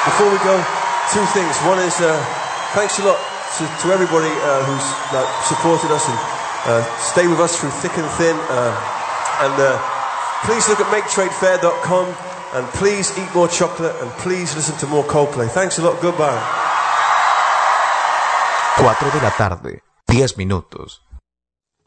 Before we go, two things. One is thanks a lot to everybody who's supported us and stayed with us through thick and thin. And please look at MakeTradeFair.com and please eat more chocolate and please listen to more Coldplay. Thanks a lot. Goodbye. 4 de la tarde, 10 minutos.